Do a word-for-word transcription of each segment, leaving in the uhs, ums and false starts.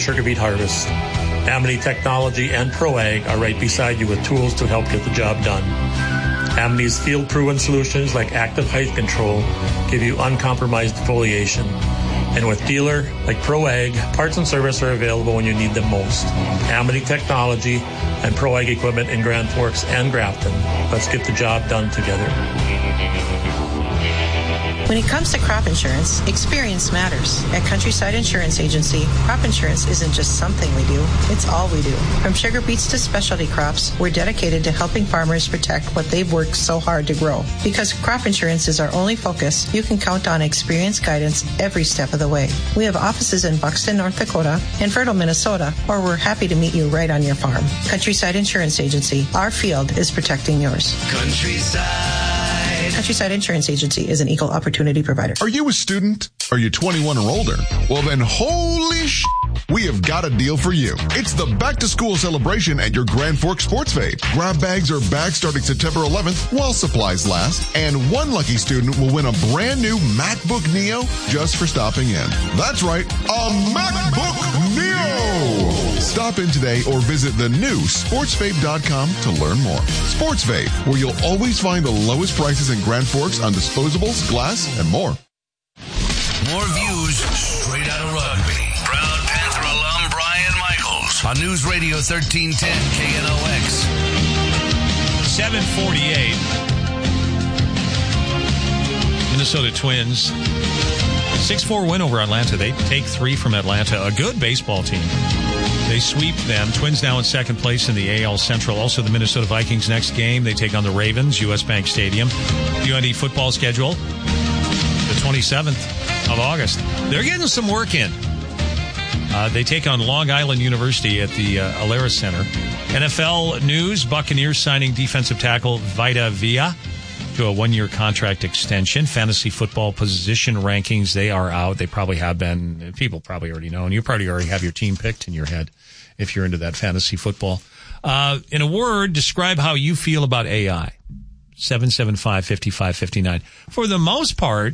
sugar beet harvest. Amity Technology and ProAg are right beside you with tools to help get the job done. Amity's field-proven solutions like active height control give you uncompromised foliation. And with dealer like ProAg, parts and service are available when you need them most. Amity Technology and ProAg equipment in Grand Forks and Grafton. Let's get the job done together. When it comes to crop insurance, experience matters. At Countryside Insurance Agency, crop insurance isn't just something we do, it's all we do. From sugar beets to specialty crops, we're dedicated to helping farmers protect what they've worked so hard to grow. Because crop insurance is our only focus, you can count on experienced guidance every step of the way. We have offices in Buxton, North Dakota, and Fertile, Minnesota, or we're happy to meet you right on your farm. Countryside Insurance Agency, our field is protecting yours. Countryside. Countryside Insurance Agency is an equal opportunity provider. Are you a student? Are you twenty-one or older? Well then, holy sh**, we have got a deal for you. It's the back-to-school celebration at your Grand Forks Sports Fete. Grab bags are back starting September eleventh while supplies last, and one lucky student will win a brand new MacBook Neo just for stopping in. That's right, a MacBook Neo! Stop in today or visit the new sports vape dot com to learn more. Sports Vape, where you'll always find the lowest prices in Grand Forks on disposables, glass, and more. More views straight out of rugby. Proud Panther alum Brian Michaels on News Radio thirteen ten K N O X. seven forty-eight. Minnesota Twins. six four win over Atlanta. They take three from Atlanta. A good baseball team. They sweep them. Twins now in second place in the A L Central. Also, the Minnesota Vikings next game. They take on the Ravens, U S Bank Stadium. U N D football schedule, the twenty-seventh of August. They're getting some work in. Uh, they take on Long Island University at the uh, Alara Center. N F L news, Buccaneers signing defensive tackle Vita Vea to a one-year contract extension. Fantasy football position rankings, they are out. They probably have been. People probably already know, and you probably already have your team picked in your head if you're into that fantasy football. Uh, in a word, describe how you feel about A I. seven seven five, five five five nine. For the most part,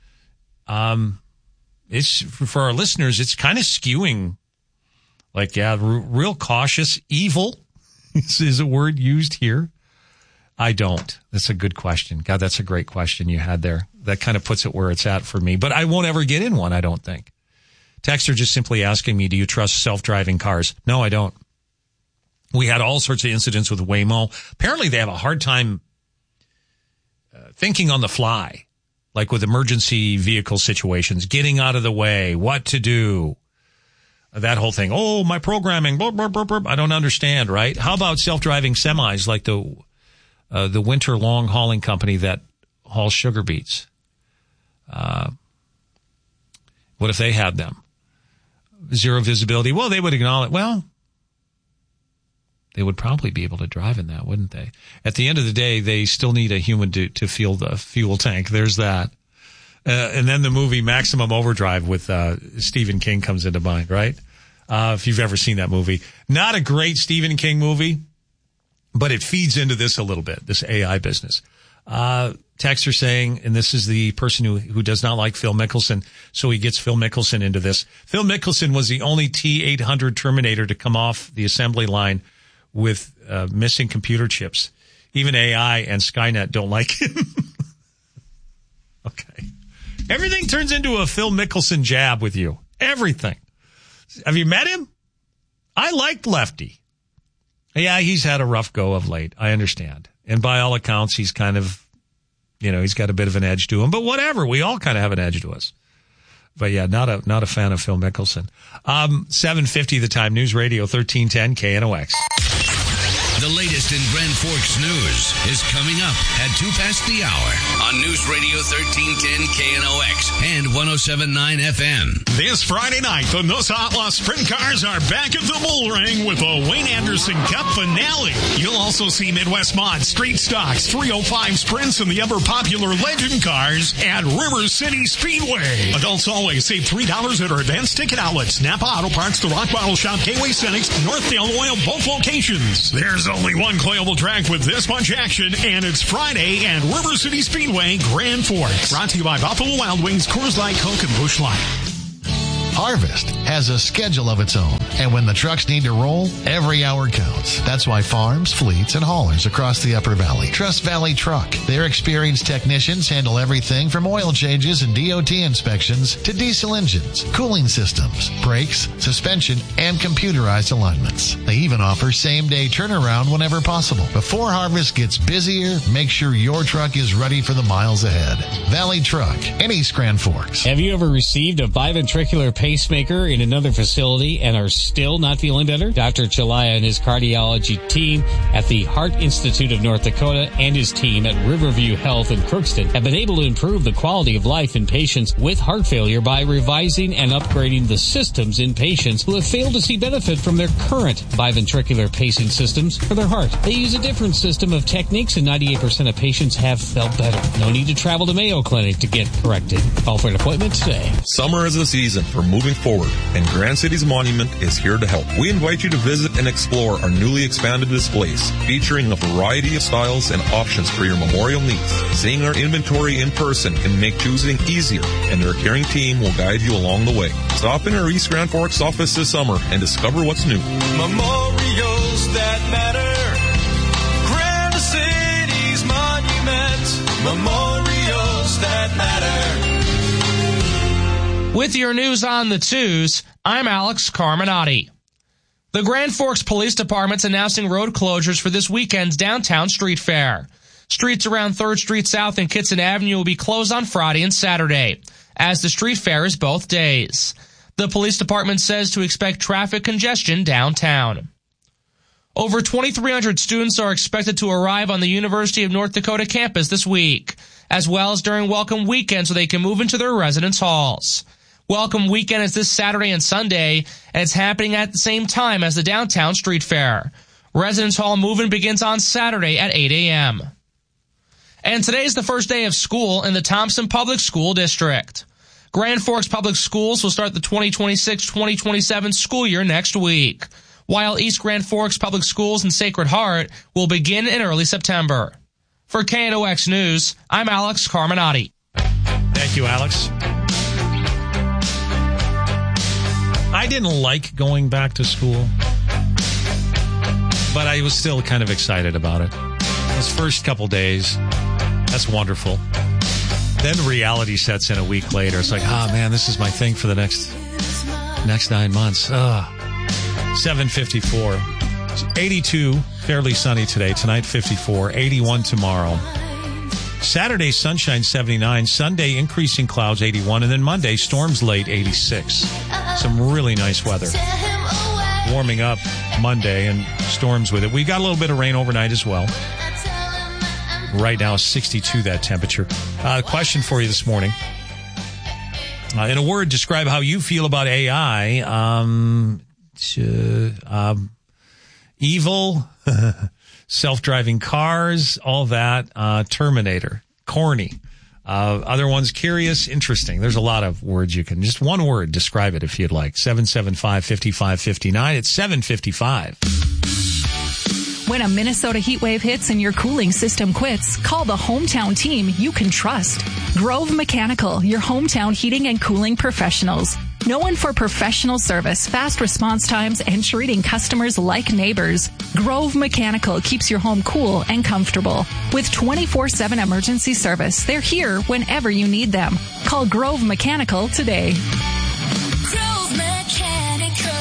um, it's for our listeners, it's kind of skewing. Like, yeah, r- real cautious. Evil is, is a word used here. I don't. That's a good question. God, that's a great question you had there. That kind of puts it where it's at for me. But I won't ever get in one, I don't think. Texter just simply asking me, do you trust self-driving cars? No, I don't. We had all sorts of incidents with Waymo. Apparently they have a hard time uh, thinking on the fly, like with emergency vehicle situations, getting out of the way, what to do, that whole thing. Oh, my programming, blah, blah, blah, blah. I don't understand, right? How about self-driving semis like the uh, the Winter Long Hauling Company that hauls sugar beets? Uh, what if they had them? Zero visibility. Well, they would acknowledge, well, they would probably be able to drive in that, wouldn't they? At the end of the day, they still need a human to, to fuel the fuel tank. There's that. Uh, and then the movie Maximum Overdrive with uh, Stephen King comes into mind, right? Uh, if you've ever seen that movie. Not a great Stephen King movie, but it feeds into this a little bit, this A I business. Uh, texter saying, and this is the person who, who does not like Phil Mickelson, so he gets Phil Mickelson into this. Phil Mickelson was the only T eight hundred Terminator to come off the assembly line with uh, missing computer chips. Even A I and Skynet don't like him. Okay. Everything turns into a Phil Mickelson jab with you. Everything. Have you met him? I liked Lefty. Yeah, he's had a rough go of late. I understand. And by all accounts, he's kind of, you know, he's got a bit of an edge to him. But whatever. We all kind of have an edge to us. But yeah, not a not a fan of Phil Mickelson. Um, seven fifty the time. News Radio thirteen ten K N O X. The latest in Grand Forks news is coming up at two past the hour on News Radio thirteen ten K N O X and one oh seven point nine F M. This Friday night, the Noosa Outlaw Sprint Cars are back at the Bull Ring with a Wayne Anderson Cup finale. You'll also see Midwest Mod, Street Stocks, three oh five Sprints, and the ever popular Legend Cars at River City Speedway. Adults always save three dollars at our advanced ticket outlets. Napa Auto Parts, the Rock Bottle Shop, Gateway Cenex, Northdale Oil, both locations. There's only one playable track with this much action, and it's Friday at River City Speedway, Grand Forks. Brought to you by Buffalo Wild Wings, Coors Light, Coke, and Busch Light. Harvest has a schedule of its own. And when the trucks need to roll, every hour counts. That's why farms, fleets, and haulers across the Upper Valley trust Valley Truck. Their experienced technicians handle everything from oil changes and D O T inspections to diesel engines, cooling systems, brakes, suspension, and computerized alignments. They even offer same-day turnaround whenever possible. Before harvest gets busier, make sure your truck is ready for the miles ahead. Valley Truck in East Grand Forks. Have you ever received a biventricular pacemaker in another facility and are still not feeling better? Doctor Chalaya and his cardiology team at the Heart Institute of North Dakota and his team at Riverview Health in Crookston have been able to improve the quality of life in patients with heart failure by revising and upgrading the systems in patients who have failed to see benefit from their current biventricular pacing systems for their heart. They use a different system of techniques and ninety-eight percent of patients have felt better. No need to travel to Mayo Clinic to get corrected. Call for an appointment today. Summer is the season for moving forward, and Grand Cities Monument is here to help. We invite you to visit and explore our newly expanded displays, featuring a variety of styles and options for your memorial needs. Seeing our inventory in person can make choosing easier, and their caring team will guide you along the way. Stop in our East Grand Forks office this summer and discover what's new. Memorials that matter. Grand Cities Monument. Memorials that matter. With your news on the twos, I'm Alex Carminati. The Grand Forks Police Department's announcing road closures for this weekend's downtown street fair. Streets around third Street South and Kitson Avenue will be closed on Friday and Saturday, as the street fair is both days. The police department says to expect traffic congestion downtown. Over twenty-three hundred students are expected to arrive on the University of North Dakota campus this week, as well as during Welcome Weekend so they can move into their residence halls. Welcome Weekend is this Saturday and Sunday, and it's happening at the same time as the downtown street fair. Residence hall move-in begins on Saturday at eight a.m. And today's the first day of school in the Thompson Public School District. Grand Forks Public Schools will start the twenty twenty-six twenty twenty-seven school year next week, while East Grand Forks Public Schools and Sacred Heart will begin in early September. For K N O X News, I'm Alex Carminati. Thank you, Alex. I didn't like going back to school, but I was still kind of excited about it. Those first couple days, that's wonderful. Then reality sets in a week later. It's like, oh man, this is my thing for the next next nine months. Ugh. seven fifty-four. eighty-two, fairly sunny today. Tonight, fifty-four. eighty-one tomorrow. Saturday, sunshine, seventy-nine. Sunday, increasing clouds, eighty-one. And then Monday, storms late, eighty-six. Some really nice weather. Warming up Monday and storms with it. We got a little bit of rain overnight as well. Right now, sixty-two, that temperature. Uh, question for you this morning. Uh, in a word, describe how you feel about A I. Um, uh, um, evil, self-driving cars, all that. Uh, Terminator, corny. Uh, other ones, curious, interesting. There's a lot of words you can, just one word, describe it if you'd like. seven seven five, five five five nine. It's seven fifty-five. When a Minnesota heat wave hits and your cooling system quits, call the hometown team you can trust. Grove Mechanical, your hometown heating and cooling professionals. Known for professional service, fast response times, and treating customers like neighbors, Grove Mechanical keeps your home cool and comfortable. With twenty-four seven emergency service, they're here whenever you need them. Call Grove Mechanical today. Grove Mechanical.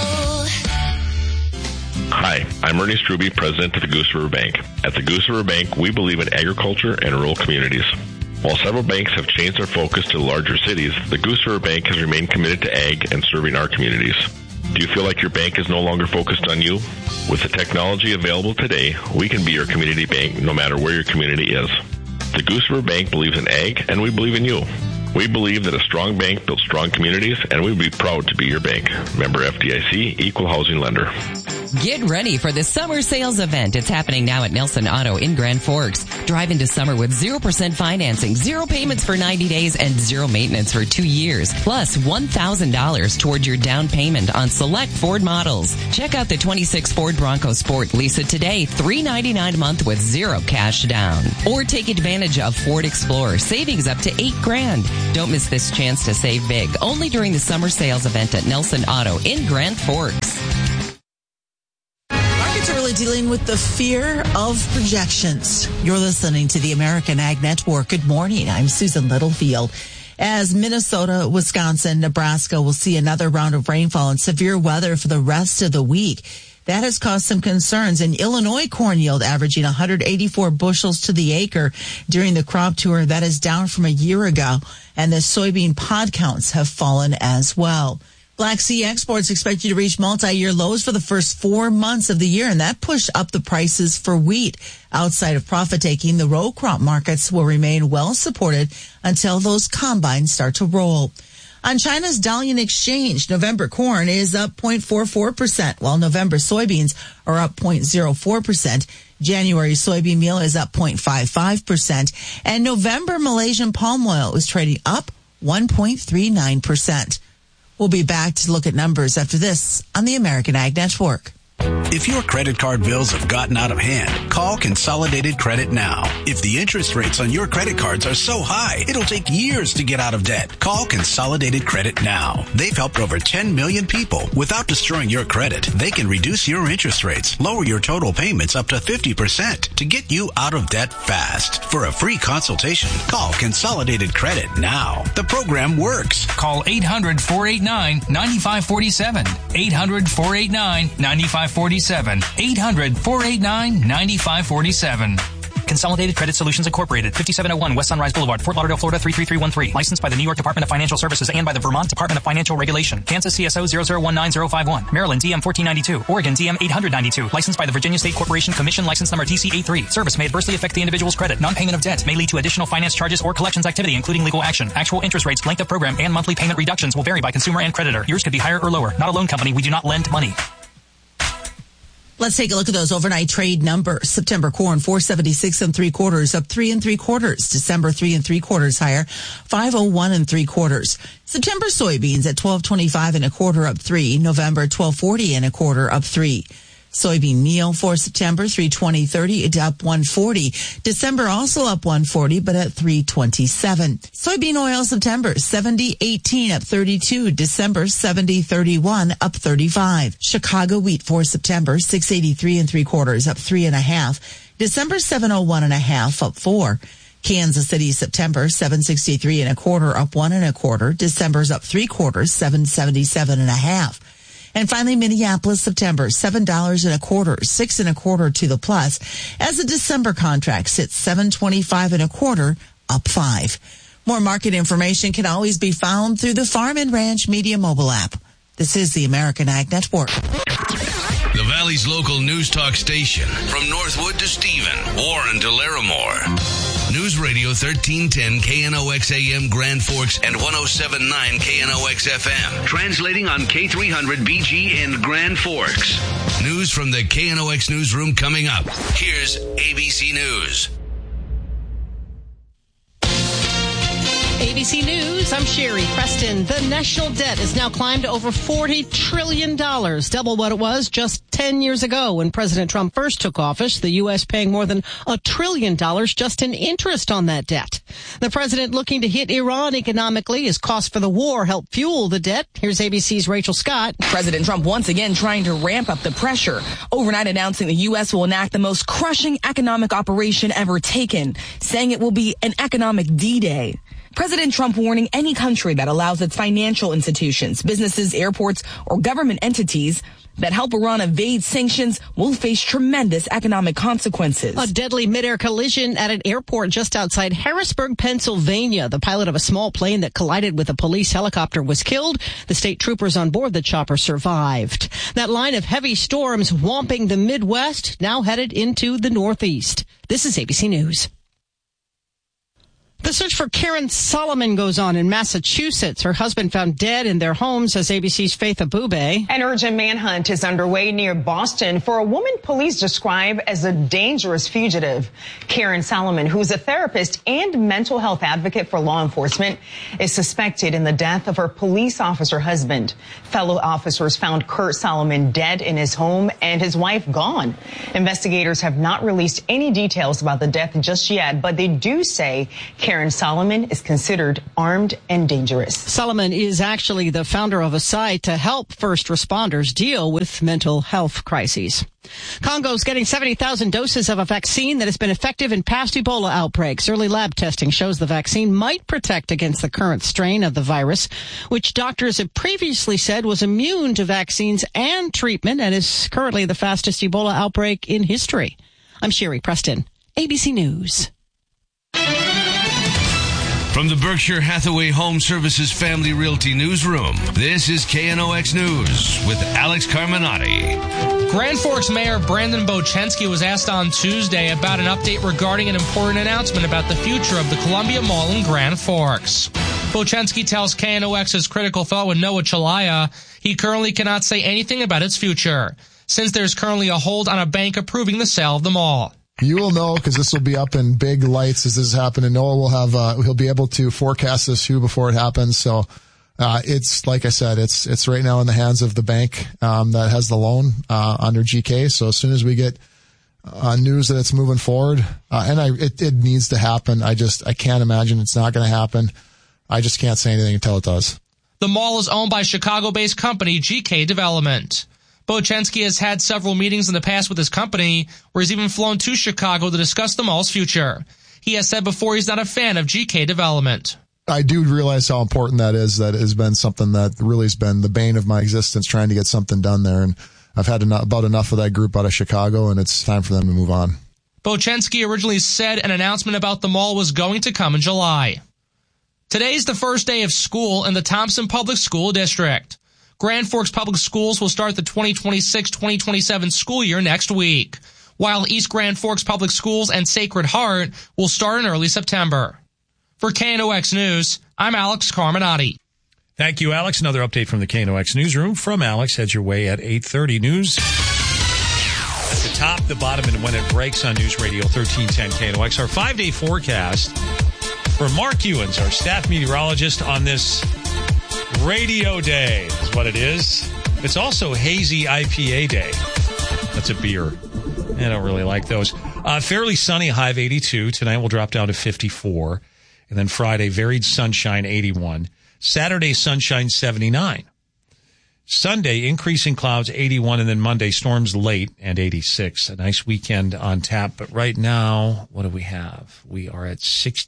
Hi, I'm Ernie Struby, president of the Goose River Bank. At the Goose River Bank, we believe in agriculture and rural communities. While several banks have changed their focus to larger cities, the Goose River Bank has remained committed to ag and serving our communities. Do you feel like your bank is no longer focused on you? With the technology available today, we can be your community bank no matter where your community is. The Goose River Bank believes in ag, and we believe in you. We believe that a strong bank builds strong communities, and we would be proud to be your bank. Member F D I C, Equal Housing Lender. Get ready for the summer sales event. It's happening now at Nelson Auto in Grand Forks. Drive into summer with zero percent financing, zero payments for ninety days, and zero maintenance for two years. Plus one thousand dollars toward your down payment on select Ford models. Check out the twenty-six Ford Bronco Sport. Lease it today, three hundred ninety-nine dollars a month with zero cash down. Or take advantage of Ford Explorer. Savings up to eight grand. Don't miss this chance to save big. Only during the summer sales event at Nelson Auto in Grand Forks. Markets are really dealing with the fear of projections. You're listening to the American Ag Network. Good morning. I'm Susan Littlefield. As Minnesota, Wisconsin, Nebraska will see another round of rainfall and severe weather for the rest of the week. That has caused some concerns. In Illinois, corn yield averaging one hundred eighty-four bushels to the acre during the crop tour. That is down from a year ago. And the soybean pod counts have fallen as well. Black Sea exports expected to reach multi-year lows for the first four months of the year, and that pushed up the prices for wheat. Outside of profit-taking, the row crop markets will remain well supported until those combines start to roll. On China's Dalian Exchange, November corn is up zero point four four percent, while November soybeans are up zero point zero four percent. January soybean meal is up zero point five five percent, and November Malaysian palm oil is trading up one point three nine percent. We'll be back to look at numbers after this on the American Ag Network. If your credit card bills have gotten out of hand, call Consolidated Credit now. If the interest rates on your credit cards are so high, it'll take years to get out of debt. Call Consolidated Credit now. They've helped over ten million people. Without destroying your credit, they can reduce your interest rates, lower your total payments up to fifty percent to get you out of debt fast. For a free consultation, call Consolidated Credit now. The program works. Call eight hundred, four eight nine, nine five four seven. eight hundred, four eight nine, nine five four seven. eight hundred, four eight nine, nine five four seven. Consolidated Credit Solutions Incorporated, fifty-seven oh one West Sunrise Boulevard, Fort Lauderdale, Florida three three three one three. Licensed by the New York Department of Financial Services and by the Vermont Department of Financial Regulation. Kansas C S O zero zero one nine zero five one. Maryland D M fourteen ninety-two. Oregon D M eight hundred ninety-two. Licensed by the Virginia State Corporation Commission. License number T C A three. Service may adversely affect the individual's credit. Non-payment of debt may lead to additional finance charges or collections activity, including legal action. Actual interest rates, length of program, and monthly payment reductions will vary by consumer and creditor. Yours could be higher or lower. Not a loan company. We do not lend money. Let's take a look at those overnight trade numbers. September corn, four seventy-six and three quarters, up three and three quarters. December, three and three quarters higher, five oh one and three quarters. September soybeans at twelve twenty-five and a quarter, up three. November, twelve forty and a quarter, up three. Soybean meal for September, three twenty thirty, it's up one forty. December also up one forty, but at three twenty-seven. Soybean oil September, seventy eighteen, up thirty-two. December, seventy thirty-one, up thirty-five. Chicago wheat for September, six eighty-three and three quarters, up three and a half. December, seven oh one and a half, up four. Kansas City September, seven sixty-three and a quarter, up one and a quarter. December's up three quarters, seven seventy-seven and a half. And finally, Minneapolis, September, seven dollars and a quarter, six and a quarter to the plus, as the December contract sits seven twenty-five and a quarter, up five. More market information can always be found through the Farm and Ranch Media mobile app. This is the American Ag Network. The Valley's local news talk station. From Northwood to Stephen, Warren to Larimore. News Radio thirteen ten K N O X A M Grand Forks and one oh seven point nine K N O X F M. Translating on K three hundred B G in Grand Forks. News from the K N O X newsroom coming up. Here's A B C News. A B C News, I'm Sherry Preston. The national debt has now climbed to over forty trillion dollars, double what it was just ten years ago when President Trump first took office, the U S paying more than a trillion dollars just in interest on that debt. The president looking to hit Iran economically as costs for the war help fuel the debt. Here's A B C's Rachel Scott. President Trump once again trying to ramp up the pressure, overnight announcing the U S will enact the most crushing economic operation ever taken, saying it will be an economic D-Day. President Trump warning any country that allows its financial institutions, businesses, airports, or government entities that help Iran evade sanctions will face tremendous economic consequences. A deadly midair collision at an airport just outside Harrisburg, Pennsylvania. The pilot of a small plane that collided with a police helicopter was killed. The state troopers on board the chopper survived. That line of heavy storms swamping the Midwest, now headed into the Northeast. This is A B C News. The The search for Karen Solomon goes on in Massachusetts. Her husband found dead in their home, says A B C's Faith Abube. An urgent manhunt is underway near Boston for a woman police describe as a dangerous fugitive. Karen Solomon, who's a therapist and mental health advocate for law enforcement, is suspected in the death of her police officer husband. Fellow officers found Kurt Solomon dead in his home and his wife gone. Investigators have not released any details about the death just yet, but they do say Karen Solomon is considered armed and dangerous. Solomon is actually the founder of a site to help first responders deal with mental health crises. Congo's getting seventy thousand doses of a vaccine that has been effective in past Ebola outbreaks. Early lab testing shows the vaccine might protect against the current strain of the virus, which doctors have previously said was immune to vaccines and treatment and is currently the fastest Ebola outbreak in history. I'm Sherry Preston, A B C News. From the Berkshire Hathaway Home Services Family Realty Newsroom, this is K N O X News with Alex Carminati. Grand Forks Mayor Brandon Bochensky was asked on Tuesday about an update regarding an important announcement about the future of the Columbia Mall in Grand Forks. Bochensky tells K N O X's Critical Thought with Noah Chalaya he currently cannot say anything about its future, since there's currently a hold on a bank approving the sale of the mall. You will know because this will be up in big lights as this is happening. Noah will have, uh, he'll be able to forecast this too before it happens. So, uh, it's, like I said, it's, it's right now in the hands of the bank, um, that has the loan, uh, under G K. So as soon as we get, uh, news that it's moving forward, uh, and I, it, it needs to happen. I just, I can't imagine it's not going to happen. I just can't say anything until it does. The mall is owned by Chicago-based company G K Development. Bochensky has had several meetings in the past with his company, where he's even flown to Chicago to discuss the mall's future. He has said before he's not a fan of G K Development. I do realize how important that is. That has been something that really has been the bane of my existence, trying to get something done there. And I've had enough, about enough of that group out of Chicago, and it's time for them to move on. Bochensky originally said an announcement about the mall was going to come in July. Today's the first day of school in the Thompson Public School District. Grand Forks Public Schools will start the twenty twenty-six twenty twenty-seven school year next week, while East Grand Forks Public Schools and Sacred Heart will start in early September. For K N O X News, I'm Alex Carminati. Thank you, Alex. Another update from the K N O X Newsroom from Alex. Heads your way at eight thirty news. At the top, the bottom, and when it breaks on News Radio thirteen ten K N O X, our five-day forecast for Mark Ewens, our staff meteorologist, on this Radio Day is what it is. It's also Hazy I P A Day. That's a beer. I don't really like those. Uh, fairly sunny, high of eighty-two. Tonight will drop down to fifty-four. And then Friday, varied sunshine, eighty-one. Saturday, sunshine, seventy-nine. Sunday, increasing clouds, eighty-one. And then Monday, storms late and eighty-six. A nice weekend on tap. But right now, what do we have? We are at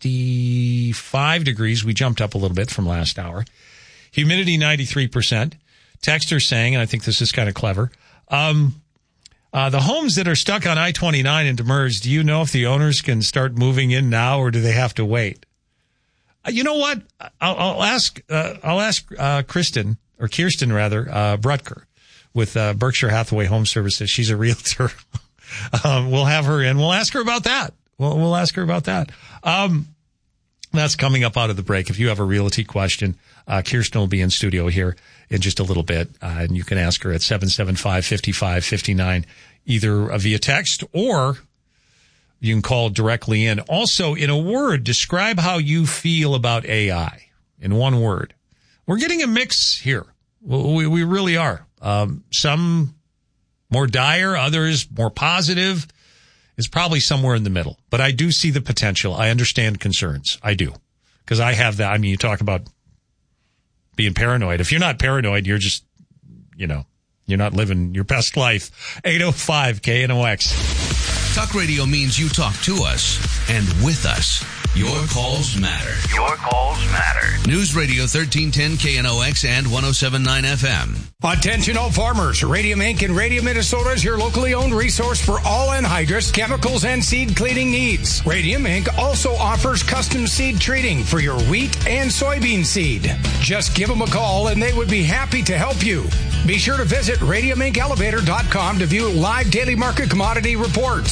sixty-five degrees. We jumped up a little bit from last hour. Humidity, ninety-three percent. Texter saying, and I think this is kind of clever, um, uh, the homes that are stuck on I twenty-nine in Demers, do you know if the owners can start moving in now or do they have to wait? Uh, you know what? I'll, I'll ask, uh, I'll ask, uh, Kristen, or Kirsten rather, uh, Brutker with, uh, Berkshire Hathaway Home Services. She's a realtor. um, we'll have her in. We'll ask her about that. We'll, we'll ask her about that. Um, that's coming up out of the break. If you have a realty question, Uh, Kirsten will be in studio here in just a little bit, uh, and you can ask her at seven seven five, five five five nine, either via text or you can call directly in. Also, in a word, describe how you feel about A I in one word. We're getting a mix here. We, we really are. Um, some more dire, others more positive. It's probably somewhere in the middle, but I do see the potential. I understand concerns. I do, because I have that. I mean, you talk about being paranoid. If you're not paranoid, you're just, you know, you're not living your best life. eight oh five K N O X. Talk radio means you talk to us and with us. Your calls matter. Your calls matter. News Radio thirteen ten K N O X and ten seventy-nine F M. Attention all farmers. Radium Incorporated in Radium, Minnesota is your locally owned resource for all anhydrous, chemicals, and seed cleaning needs. Radium Incorporated also offers custom seed treating for your wheat and soybean seed. Just give them a call and they would be happy to help you. Be sure to visit radium inc elevator dot com to view live daily market commodity reports.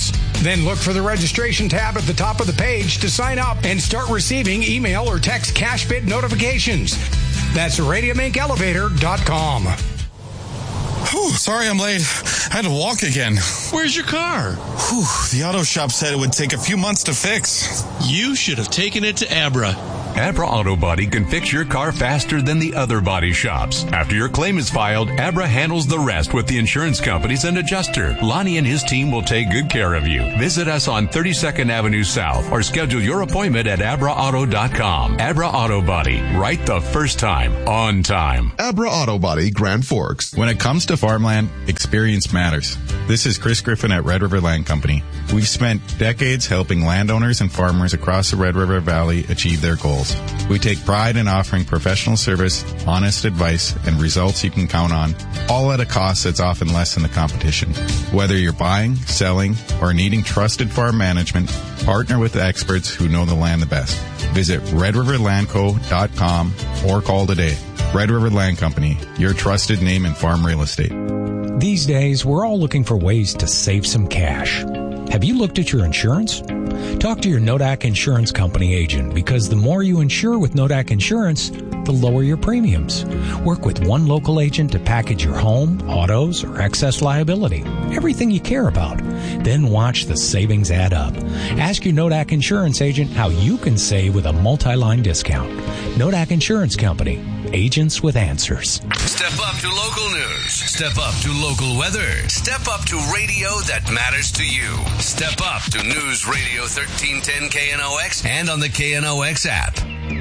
Insurance. Then look for the registration tab at the top of the page to sign up and start receiving email or text cash bid notifications. That's radium inc elevator dot com. Whew, sorry I'm late. I had to walk again. Where's your car? Whew, the auto shop said it would take a few months to fix. You should have taken it to Abra. Abra Auto Body can fix your car faster than the other body shops. After your claim is filed, Abra handles the rest with the insurance companies and adjuster. Lonnie and his team will take good care of you. Visit us on thirty-second Avenue South or schedule your appointment at abra auto dot com. Abra Auto Body, right the first time, on time. Abra Auto Body, Grand Forks. When it comes to farmland, experience matters. This is Chris Griffin at Red River Land Company. We've spent decades helping landowners and farmers across the Red River Valley achieve their goals. We take pride in offering professional service, honest advice, and results you can count on, all at a cost that's often less than the competition. Whether you're buying, selling, or needing trusted farm management, partner with the experts who know the land the best. Visit red river land co dot com or call today. Red River Land Company, your trusted name in farm real estate. These days, we're all looking for ways to save some cash. Have you looked at your insurance? Talk to your Nodak Insurance Company agent, because the more you insure with Nodak Insurance, the lower your premiums. Work with one local agent to package your home, autos, or excess liability. Everything you care about. Then watch the savings add up. Ask your Nodak Insurance agent how you can save with a multi-line discount. Nodak Insurance Company. Agents with answers. Step up to local news. Step up to local weather. Step up to radio that matters to you. Step up to News Radio thirteen ten K N O X and on the K N O X app.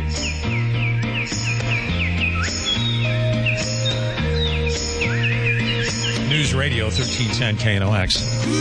News Radio thirteen ten K N O X.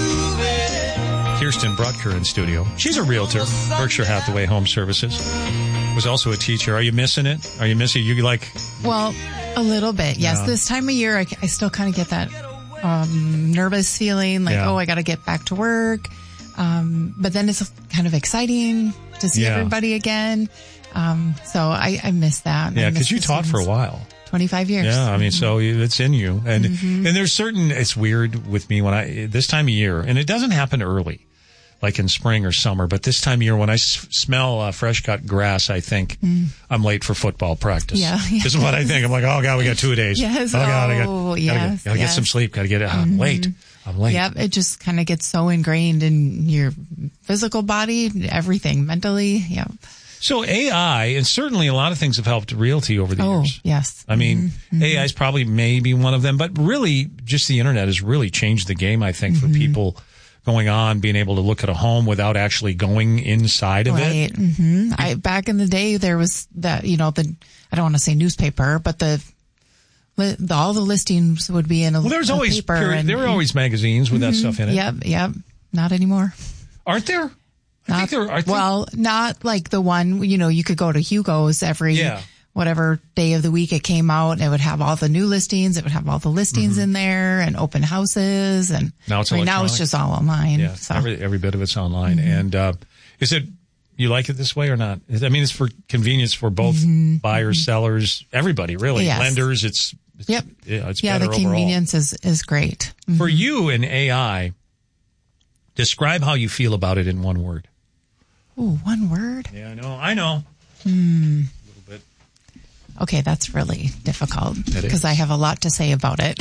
Kirsten Brutker in studio. She's a realtor, Berkshire Hathaway Home Services. Was also a teacher. Are you missing it? Are you missing you like? Well, a little bit. Yes, Yeah. this time of year, I, I still kind of get that um, nervous feeling, like, Yeah. oh, I got to get back to work. Um, but then it's kind of exciting to see Yeah. everybody again. Um, so I, I miss that. Yeah, I because miss you the taught for a students. while. twenty-five years. Yeah, I mean, so it's in you, and Mhm. and there's certain. It's weird with me when I this time of year, and it doesn't happen early, like in spring or summer. But this time of year, when I s- smell uh, fresh cut grass, I think Mm. I'm late for football practice. Yeah, yeah. This is what I think. I'm like, oh god, we got two days. Yes. Oh god, I got, Oh, gotta, yes, get, gotta get yes. some sleep. Gotta get it. I'm Mhm. late. I'm late. Yep, it just kind of gets so ingrained in your physical body, everything, mentally. Yep. So A I, and certainly a lot of things have helped realty over the Oh, years. yes. I mean, Mhm. A I is probably maybe one of them, but really just the internet has really changed the game, I think, for people going on, being able to look at a home without actually going inside of Right. it. hmm I, back in the day, there was that, you know, the, I don't want to say newspaper, but the, li- the all the listings would be in a, Well, there's a always paper. period, and, there were always magazines with that Mhm. stuff in it. Yep. Yep. Not anymore. Aren't there? I Not, think there. I think, well, not like the one, you know, you could go to Hugo's every Yeah. whatever day of the week it came out, and it would have all the new listings. It would have all the listings in there and open houses. And Now it's I mean, now electronic. it's just all online. yeah, So. every every bit of it's online. And uh, is it? You like it this way or not? I mean, it's for convenience for both Mhm. buyers, sellers, everybody, really. Yes. Lenders. It's, it's Yep. yeah, it's yeah, better the overall. convenience is, is great. For you in A I, describe how you feel about it in one word. Ooh, one word? Yeah, I know. I know. Hmm. A little bit. Okay, that's really difficult It is. because I have a lot to say about it.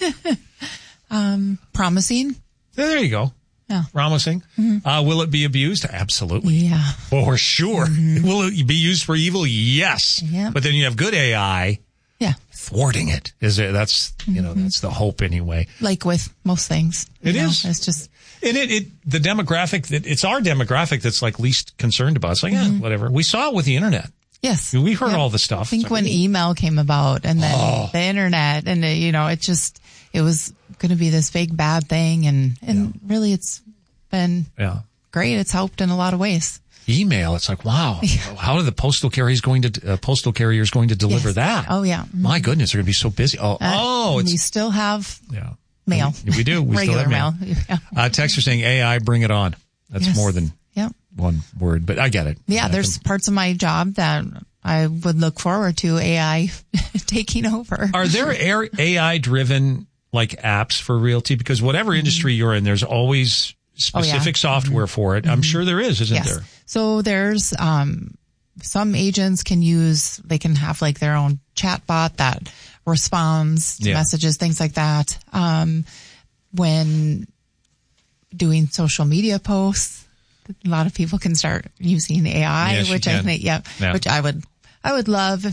um, promising. Yeah, there you go. Yeah. Promising. Uh, will it be abused? Absolutely. Yeah. For sure. Will it be used for evil? Yes. Yep. But then you have good A I Yeah. thwarting it. Is it? That's, you know, that's the hope anyway. Like with most things. you It know, is. It's just, And it, it, the demographic that it's our demographic that's like least concerned about. It's like, yeah, whatever. We saw it with the internet. yes. We heard Yep. all the stuff. I think It's like, when email came about and then Oh. the internet and, uh, you know, it just, it was going to be this big bad thing. And, and really it's been yeah. great. It's helped in a lot of ways. Email. It's like, wow, how are the postal carriers going to, uh, postal carriers going to deliver Yes. that? Oh, yeah. My goodness, they're going to be so busy. Oh, Uh, oh, and it's, we still have yeah. mail. We do. We still Regular have mail. mail. Yeah. Uh, texts are saying A I, bring it on. That's Yes. more than Yep. one word, but I get it. Yeah, I there's can- parts of my job that I would look forward to A I taking over. Are there A I driven like apps for realty? Because whatever industry you're in, there's always specific Oh, yeah. software for it. I'm sure there is, isn't Yes. there? So there's um, some agents can use, they can have like their own chat bot that responds to Yeah. messages, things like that. Um, when doing social media posts, a lot of people can start using A I, Yes, you which I can. think, yeah, Yeah. which I would, I would love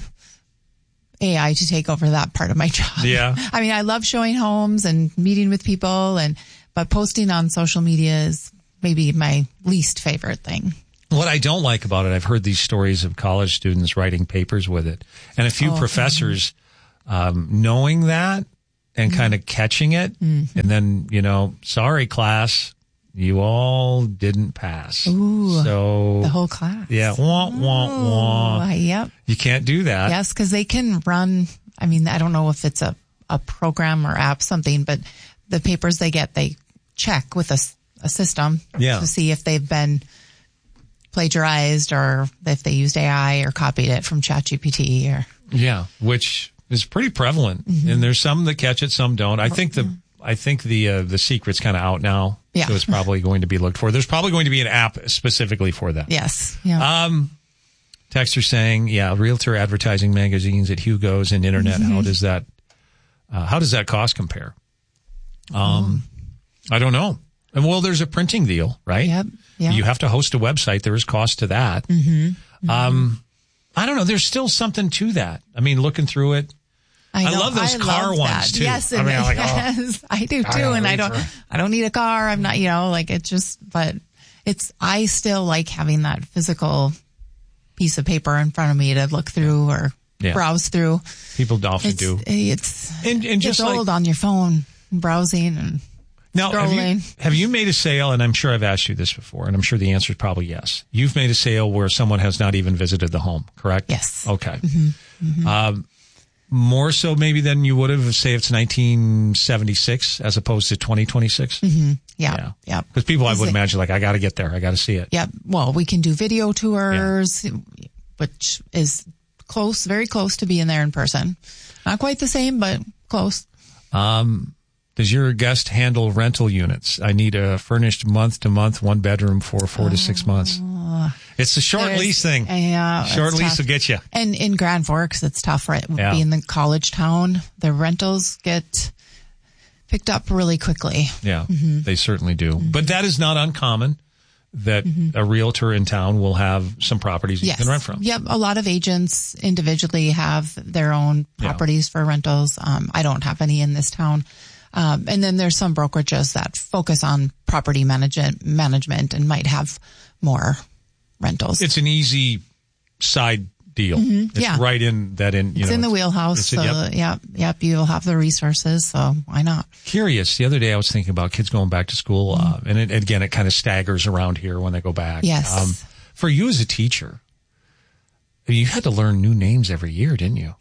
A I to take over that part of my job. Yeah. I mean, I love showing homes and meeting with people, and but posting on social media is maybe my least favorite thing. What I don't like about it, I've heard these stories of college students writing papers with it, and a few Oh, professors um, knowing that and Mm-hmm. kind of catching it, and then, you know, sorry, class, you all didn't pass. Ooh, so the whole class. Yeah, wah, wah, wah. Oh, yep. You can't do that. Yes, because they can run, I mean, I don't know if it's a, a program or app, something, but the papers they get, they check with a, s- a system Yeah. to see if they've been plagiarized or if they used A I or copied it from ChatGPT or. Yeah, which is pretty prevalent, Mm-hmm. and there's some that catch it, some don't. I think the I think the uh, the secret's kind of out now, Yeah. so it's probably going to be looked for. There's probably going to be an app specifically for that. Yes. Yeah. Um, texter saying, yeah, realtor advertising magazines at Hugo's and internet. Mm-hmm. How does that uh, how does that cost compare? Um, I don't know. And well, there's a printing deal, right? Yep. Yeah. You have to host a website. There is cost to that. Mm-hmm. Um, I don't know. There's still something to that. I mean, looking through it. I, I know, love those car love ones, that. too. Yes, I and mean, I'm like, oh, yes, I do I too. gotta And I wait don't, for- I don't need a car. I'm not, you know, like it's just, but it's, I still like having that physical piece of paper in front of me to look through or Yeah. browse through. People often It's, do. it's, And, and just it's like, old on your phone, browsing and now, have you, scrolling. have you made a sale? And I'm sure I've asked you this before, and I'm sure the answer is probably yes. You've made a sale where someone has not even visited the home, correct? Yes. Okay. Mm-hmm. Um, more so maybe than you would have, say it's nineteen seventy-six as opposed to twenty twenty-six. Mm-hmm. Yeah. Yeah. Yeah. Because people, I Is would it- imagine, like, I got to get there. I got to see it. Yeah. Well, we can do video tours, which is close, very close to being there in person. Not quite the same, but close. Um, does your guest handle rental units? I need a furnished month to month, one bedroom for four to six months. It's a short There's- lease thing. Yeah. Short it's lease tough. will get you. And in Grand Forks, it's tough, right? Yeah. Being the college town, the rentals get picked up really quickly. Yeah, Mhm. they certainly do. But that is not uncommon that Mm-hmm. a realtor in town will have some properties Yes. you can rent from. Yep. A lot of agents individually have their own Yeah. properties for rentals. Um, I don't have any in this town. Um, and then there's some brokerages that focus on property management, management and might have more rentals. It's an easy side deal. Mhm. It's Yeah. right in that in, you it's know. in the wheelhouse. it's- So, yep. yep. Yep. You'll have the resources. So why not? Curious. The other day I was thinking about kids going back to school, uh, and it, again, it kind of staggers around here when they go back. Yes. Um, for you as a teacher, you had to learn new names every year, didn't you?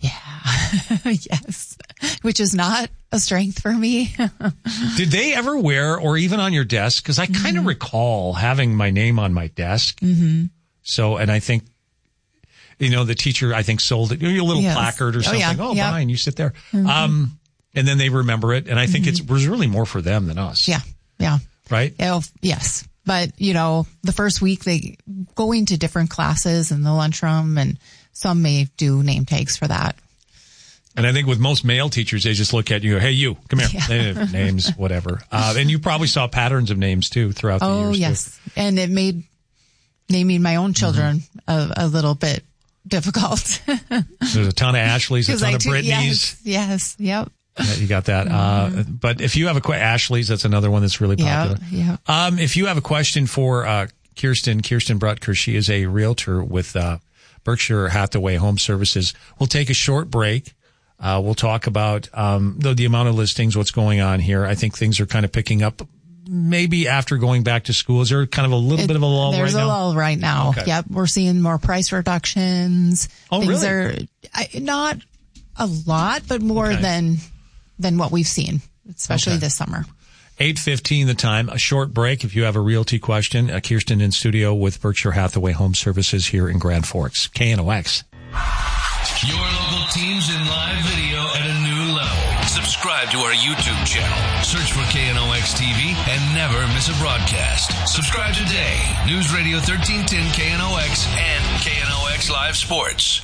Yes. Which is not a strength for me. Did they ever wear, or even on your desk? Because I kind of recall having my name on my desk. Mm-hmm. So, and I think, you know, the teacher, I think, sold it, a little Yes. placard or Oh, something. yeah. Oh, Yep. fine, you sit there. Mhm. Um, and then they remember it. And I think it's, it was really more for them than us. Yeah. Yeah. Right? Yeah, well, yes. But, you know, the first week they going to different classes in the lunchroom and some may do name tags for that. And I think with most male teachers, they just look at you, hey, you, come here. Yeah. They have names, whatever. Uh, and you probably saw patterns of names too throughout the Oh, years. too. yes. And it made naming my own children Mm-hmm. a, a little bit difficult. There's a ton of Ashleys, a 'Cause ton I of too- Britneys. Yes. Yes. Yep. Yeah, you got that. Uh, but if you have a question, Ashley's, that's another one that's really Yeah. popular. Yeah. Um, if you have a question for uh, Kirsten, Kirsten Brutker, she is a realtor with uh, Berkshire Hathaway Home Services. We'll take a short break. Uh, we'll talk about um, the, the amount of listings, what's going on here. I think things are kind of picking up maybe after going back to school. Is there kind of a little It- bit of a lull right There's now? a lull right now. Okay. Yep. We're seeing more price reductions. Oh, Things really? are I, not a lot, but more Okay. than than what we've seen, especially Okay. this summer. eight fifteen the time, a short break. If you have a realty question, uh, Kirsten in studio with Berkshire Hathaway Home Services here in Grand Forks. K N O X. Your local teams in live video at a new level. Subscribe Subscribe to our YouTube channel. Search for K N O X T V and never miss a broadcast. Subscribe today. News Radio thirteen ten K N O X and K N O X Live Sports.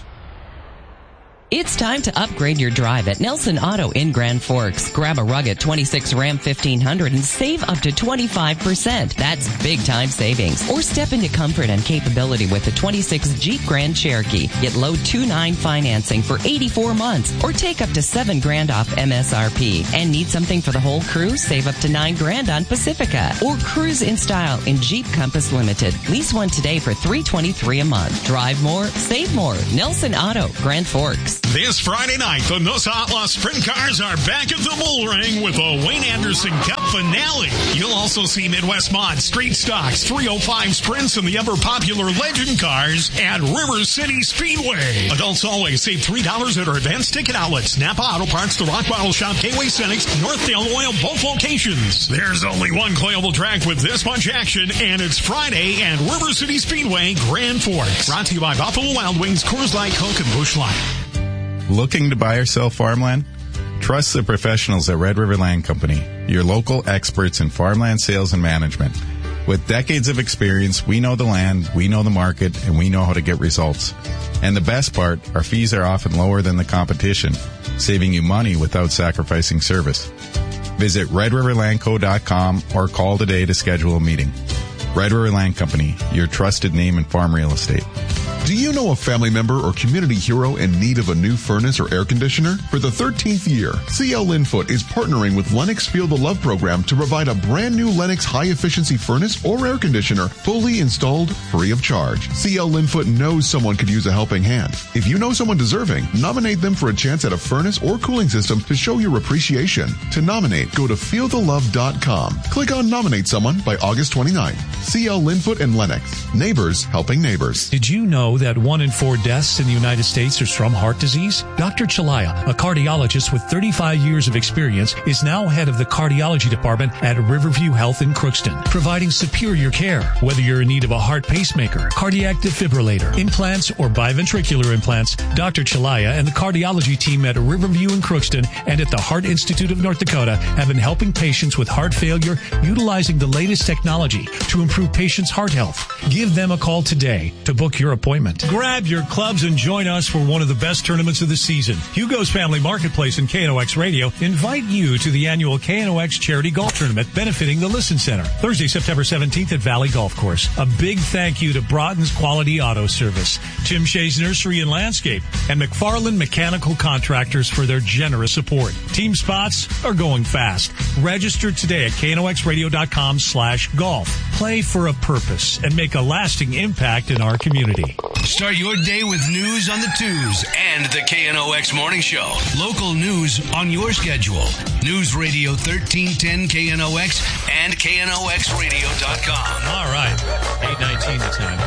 It's time to upgrade your drive at Nelson Auto in Grand Forks. Grab a rugged twenty-six Ram fifteen hundred and save up to twenty-five percent. That's big time savings. Or step into comfort and capability with the twenty-six Jeep Grand Cherokee. Get low two point nine financing for eighty-four months or take up to seven grand off M S R P. And need something for the whole crew? Save up to nine grand on Pacifica. Or cruise in style in Jeep Compass Limited. Lease one today for three hundred twenty-three dollars a month. Drive more, save more. Nelson Auto, Grand Forks. This Friday night, the Noosa Outlaw Sprint Cars are back at the Bull Ring with a Wayne Anderson Cup finale. You'll also see Midwest Mod, Street Stocks, three oh five Sprints, and the ever-popular Legend Cars at River City Speedway. Adults always save three dollars at our advanced ticket outlets. Napa Auto Parts, the Rock Bottle Shop, Gateway Cenex, Northdale Oil, both locations. There's only one playable track with this much action, and it's Friday at River City Speedway, Grand Forks. Brought to you by Buffalo Wild Wings, Coors Light, Coke, and Busch Light. Looking to buy or sell farmland? Trust the professionals at Red River Land Company, your local experts in farmland sales and management. With decades of experience, we know the land, we know the market, and we know how to get results. And the best part, our fees are often lower than the competition, saving you money without sacrificing service. Visit red river land co dot com or call today to schedule a meeting. Red River Land Company, your trusted name in farm real estate. Do you know a family member or community hero in need of a new furnace or air conditioner? For the thirteenth year, C L Linfoot is partnering with Lennox Feel the Love program to provide a brand new Lennox high-efficiency furnace or air conditioner fully installed free of charge. C L Linfoot knows someone could use a helping hand. If you know someone deserving, nominate them for a chance at a furnace or cooling system to show your appreciation. To nominate, go to feel the love dot com. Click on Nominate Someone by August twenty-ninth. C L Linfoot and Lennox. Neighbors helping neighbors. Did you know that one in four deaths in the United States is from heart disease? Doctor Chalaya, a cardiologist with thirty-five years of experience, is now head of the cardiology department at Riverview Health in Crookston, providing superior care. Whether you're in need of a heart pacemaker, cardiac defibrillator, implants, or biventricular implants, Doctor Chalaya and the cardiology team at Riverview in Crookston and at the Heart Institute of North Dakota have been helping patients with heart failure utilizing the latest technology to improve patients' heart health. Give them a call today to book your appointment. Grab your clubs and join us for one of the best tournaments of the season. Hugo's Family Marketplace and K N O X Radio invite you to the annual K N O X Charity Golf Tournament benefiting the Listen Center. Thursday, September seventeenth at Valley Golf Course. A big thank you to Broughton's Quality Auto Service, Tim Shea's Nursery and Landscape, and McFarland Mechanical Contractors for their generous support. Team spots are going fast. Register today at K N O X radio dot com slash golf. Play for a purpose and make a lasting impact in our community. Start your day with news on the twos and the K N O X Morning Show. Local news on your schedule. News Radio thirteen ten K N O X and K N O X radio dot com. All right. eight nineteen the time.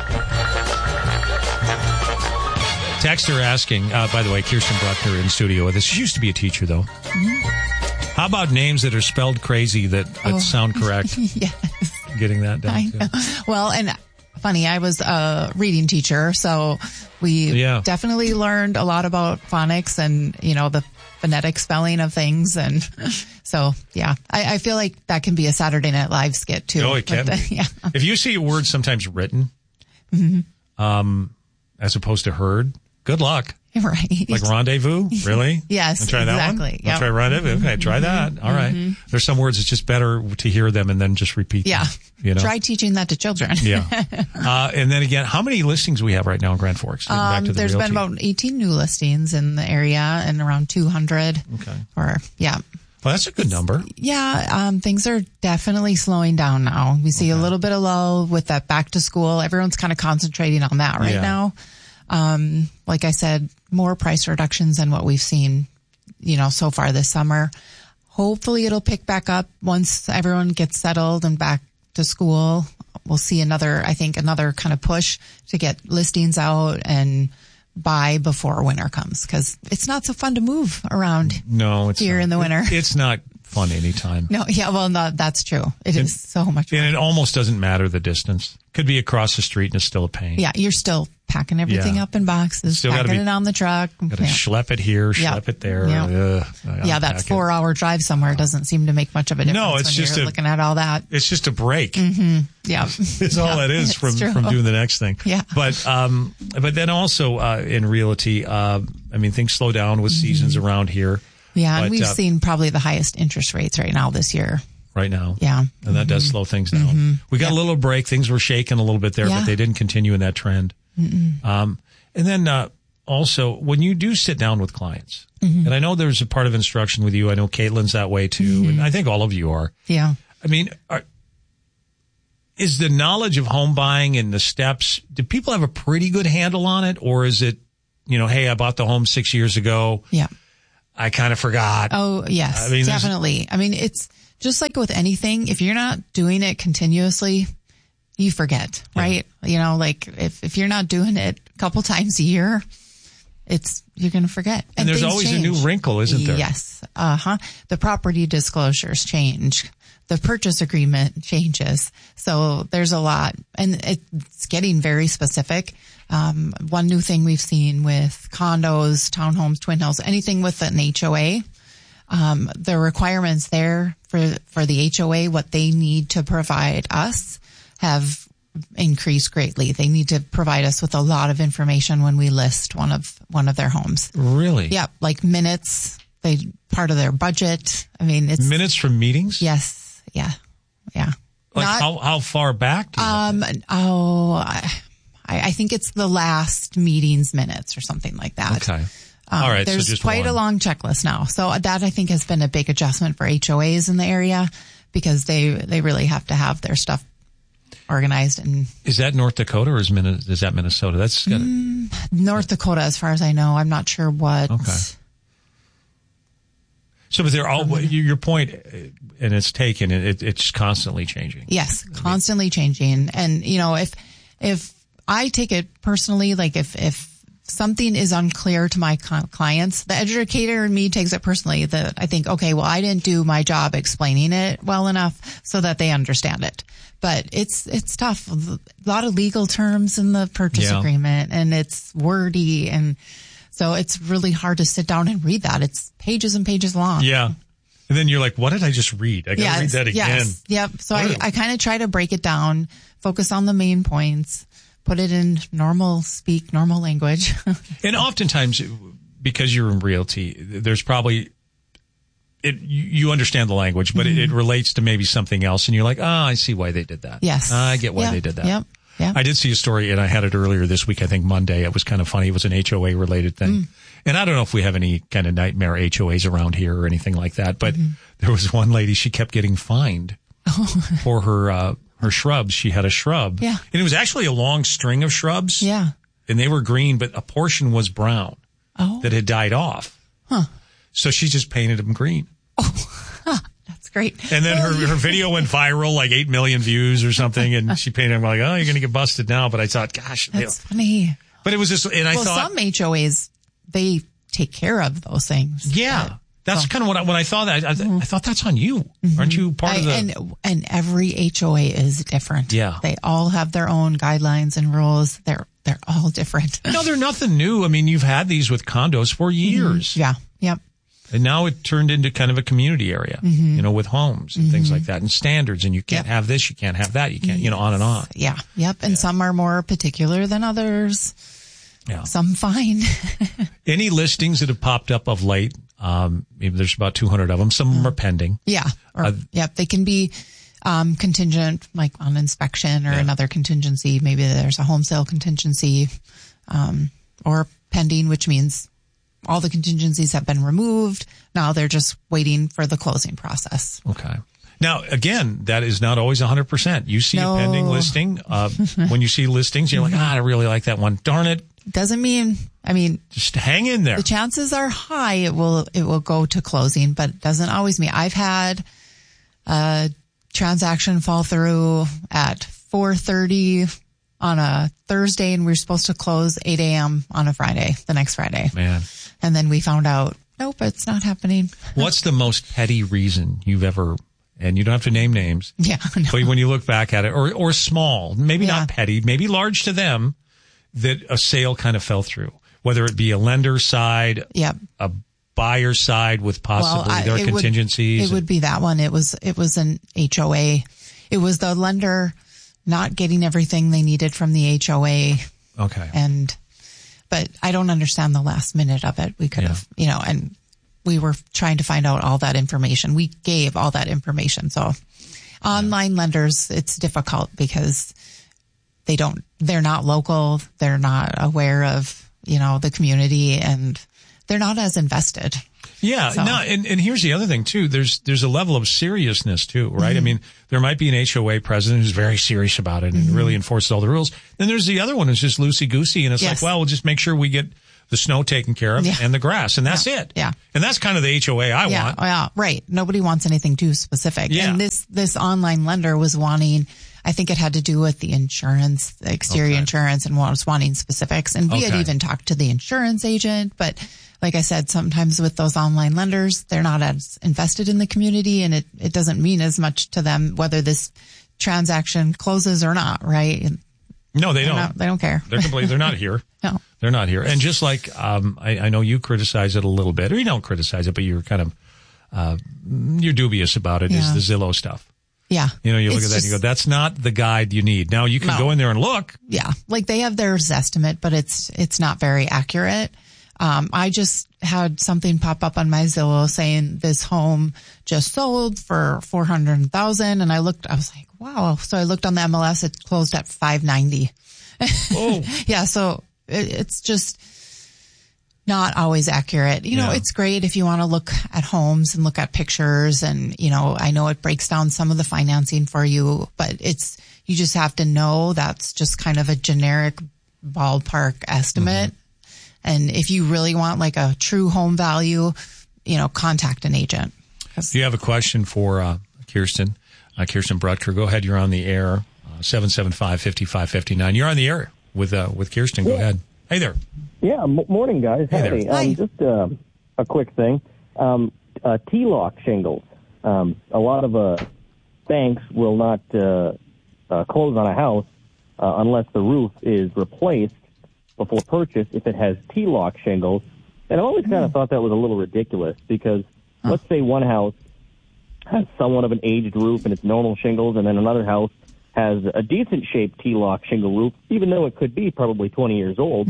Texter asking, uh, by the way, Kirsten Bruckner in studio with us. She used to be a teacher, though. Mm-hmm. How about names that are spelled crazy that, that oh. sound correct? Yes. Getting that down. I know. Well, and funny, I was a reading teacher, so we yeah. definitely learned a lot about phonics and, you know, the phonetic spelling of things. And so, yeah, I, I feel like that can be a Saturday Night Live skit, too. Oh, it can the, be. Yeah. If you see a word sometimes written, mm-hmm. um, as opposed to heard, good luck. Right. Like rendezvous? Really? Yes, try that exactly. one? Yep. Try rendezvous? Okay, try that. All right. Mm-hmm. There's some words it's just better to hear them and then just repeat yeah. them. You know? Try teaching that to children. Yeah. Uh, and then again, how many listings we have right now in Grand Forks? Um, back to the there's realty. been about eighteen new listings in the area and around two hundred. Okay. Or, yeah. Well, that's a good number. Yeah, um, things are definitely slowing down now. We see okay. a little bit of lull with that back to school. Everyone's kind of concentrating on that right yeah. now. Um, like I said, more price reductions than what we've seen, you know, so far this summer. Hopefully it'll pick back up once everyone gets settled and back to school. We'll see another, I think, another kind of push to get listings out and buy before winter comes, because it's not so fun to move around no, it's here not. in the winter. It's not fun anytime. No, yeah, well, no, that's true. It and, is so much fun. And it almost doesn't matter the distance. Could be across the street and it's still a pain. Yeah, you're still packing everything Yeah. up in boxes, Still gotta packing be- it on the truck. Got to Yeah. schlep it here, Yeah. schlep it there. Yeah. Ugh, I Yeah, that unpack it. four-hour drive somewhere doesn't seem to make much of a difference No, it's when just you're a- looking at all that. It's just a break. Mm-hmm. Yeah. It's all Yeah, that is it's from, true. from doing the next thing. Yeah. But, um, but then also, uh, in realty, uh, I mean, things slow down with seasons around here. Yeah, and But, we've uh, seen probably the highest interest rates right now this year. right now. Yeah. And that does slow things down. Mhm. We got a little break. Things were shaking a little bit there, Yeah. but they didn't continue in that trend. Mm-mm. Um, and then, uh, also when you do sit down with clients, Mhm. and I know there's a part of instruction with you. I know Caitlin's that way too. And I think all of you are. Yeah. I mean, are, is the knowledge of home buying and the steps, do people have a pretty good handle on it? Or is it, you know, hey, I bought the home six years ago. Yeah. I kind of forgot. Oh, yes, I mean, there's- definitely. I mean, it's just like with anything. If you're not doing it continuously, you forget, right? You know, like if, if you're not doing it a couple times a year, it's, you're going to forget. And there's things always a new change. wrinkle, isn't there? Yes. Uh huh. The property disclosures change. The purchase agreement changes. So there's a lot, and it's getting very specific. Um, one new thing we've seen with condos, townhomes, twin homes, anything with an H O A, um, the requirements there for, for the H O A, what they need to provide us have increased greatly. They need to provide us with a lot of information when we list one of, one of their homes. Really? Yeah. Like minutes, they, part of their budget. I mean, it's Minutes from meetings? Yes. Yeah. Yeah. Like Not- how, how far back? Do you Um, oh, I, I think it's the last meeting's minutes or something like that. Okay. Um, All right. There's so just quite one. a long checklist now. So that I think has been a big adjustment for H O As in the area because they, they really have to have their stuff organized. And Is that North Dakota or is, Min- is that Minnesota? That's got mm, North Dakota, as far as I know, I'm not sure what. Okay. So, but they're all, your point, and it's taken, it, it's constantly changing. Yes, constantly changing. And, you know, if, if I take it personally, like if, if something is unclear to my cl- clients, the educator in me takes it personally that I think, okay, well, I didn't do my job explaining it well enough so that they understand it. But it's, it's tough. A lot of legal terms in the purchase Yeah. agreement, and it's wordy, and so it's really hard to sit down and read that. It's pages and pages long. Yeah. And then you're like, what did I just read? I got to Yes, read that again. Yes. Yep. So What I, are- I kind of try to break it down, focus on the main points, put it in normal speak, normal language. And oftentimes, because you're in realty, there's probably, it, you you understand the language, but it, it relates to maybe something else. And you're like, oh, I see why they did that. Yes. I get why Yep. they did that. Yep. Yep. I did see a story, and I had it earlier this week, I think Monday. It was kind of funny. It was an H O A related thing. Mm. And I don't know if we have any kind of nightmare H O As around here or anything like that, but Mm-hmm. there was one lady, she kept getting fined for her, uh, her shrubs. She had a shrub. Yeah. And it was actually a long string of shrubs. Yeah. And they were green, but a portion was brown Oh. that had died off. Huh. So she just painted them green. That's great. And then her, her video went viral, like eight million views or something. And she painted them like, oh, you're going to get busted now. But I thought, gosh, they- That's funny. but it was just, and I well, thought, some H O As, they take care of those things. yeah, that's kind of what I, when I thought that, I, I thought that's on you. Aren't you part of the, Mm-hmm. I, and, and every H O A is different. Yeah. They all have their own guidelines and rules. They're, they're all different. no, they're nothing new. I mean, you've had these with condos for years. Yeah. Yep. And now it turned into kind of a community area, Mhm. you know, with homes and things like that and standards. And you can't Yep. have this, you can't have that, you can't, you know, on and on. Yeah. Yep. And some are more particular than others. Yeah. Some fine. Any listings that have popped up of late? Um, maybe there's about two hundred of them. Some of them are pending. Yeah. Or, Uh, yep. They can be um, contingent, like on inspection or Yeah. another contingency. Maybe there's a home sale contingency um, or pending, which means all the contingencies have been removed. Now they're just waiting for the closing process. Okay. Now, again, that is not always one hundred percent. You see No. a pending listing. Uh, when you see listings, you're like, ah, I really like that one. Darn it. Doesn't mean, I mean, Just hang in there. the chances are high it will, it will go to closing, but it doesn't always mean. I've had a transaction fall through at four thirty on a Thursday, and we were supposed to close eight a.m. on a Friday, the next Friday. Man. And then we found out Nope, it's not happening. What's the most petty reason you've ever, and you don't have to name names. Yeah. No. But when you look back at it, or, or small, maybe Yeah. not petty, maybe large to them, that a sale kind of fell through, whether it be a lender side, Yep. a buyer side with possibly Well, I- their it would- contingencies. It would be that one. It was, it was an H O A. It was the lender not getting everything they needed from the H O A. Okay. And, but I don't understand the last minute of it. We could have, you know, and we were trying to find out all that information. We gave all that information. So online lenders, it's difficult because they don't, they're not local. They're not aware of, you know, the community, and they're not as invested. Yeah, So- no, and, and here's the other thing too. There's there's a level of seriousness too, right? Mm-hmm. I mean, there might be an H O A president who's very serious about it and Mm-hmm. really enforces all the rules. Then there's the other one who's just loosey goosey, and it's Yes. like, well, we'll just make sure we get the snow taken care of Yeah. and the grass, and that's Yeah. it. Yeah. And that's kind of the H O A I yeah, want. Yeah, right. Nobody wants anything too specific. Yeah. And this, this online lender was wanting, I think it had to do with the insurance, the exterior Okay. insurance, and was wanting specifics. And we had Okay. even talked to the insurance agent, but like I said, sometimes with those online lenders, they're not as invested in the community, and it, it doesn't mean as much to them whether this transaction closes or not, right? And No, they they're don't. not- they don't care. They're completely. They're not here. No. They're not here. And just like um, I, I know you criticize it a little bit, or you don't criticize it, but you're kind of uh, you're dubious about it. Yeah. Is the Zillow stuff? Yeah. You know, you look It's at that and you go, just- that's not the guide you need. Now you can No. go in there and look. Yeah. Like they have their estimate, but it's, it's not very accurate. Um, I just had something pop up on my Zillow saying this home just sold for four hundred thousand. And I looked, I was like, wow. So I looked on the M L S, it closed at five ninety. Oh. Yeah. So it, it's just not always accurate. You know, Yeah. it's great if you want to look at homes and look at pictures, and, you know, I know it breaks down some of the financing for you, but it's, you just have to know that's just kind of a generic ballpark estimate. And if you really want like a true home value, you know, contact an agent. Do you have a question for uh, Kirsten? Uh, Kirsten Brutker, go ahead. You're on the air. Uh, seven seven five, five five five nine. You're on the air with uh, with Kirsten. Go Yeah. ahead. Hey there. Yeah, m- morning, guys. Hey there. Howdy. Um, just uh, a quick thing. Um, uh, T-lock shingles. Um, a lot of uh, banks will not uh, uh, close on a house uh, unless the roof is replaced before purchase if it has T-lock shingles. And I always kind of thought that was a little ridiculous because let's say one house has somewhat of an aged roof and it's normal shingles, and then another house has a decent shaped T-lock shingle roof, even though it could be probably twenty years old.